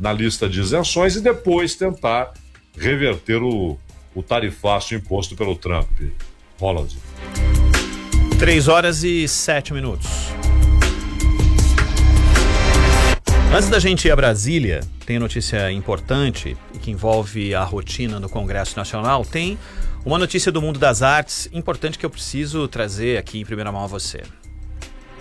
na lista de isenções e depois tentar reverter o tarifaço imposto pelo Trump. Roland. 3h07. Antes da gente ir a Brasília, tem notícia importante que envolve a rotina no Congresso Nacional. Tem uma notícia do mundo das artes importante que eu preciso trazer aqui em primeira mão a você.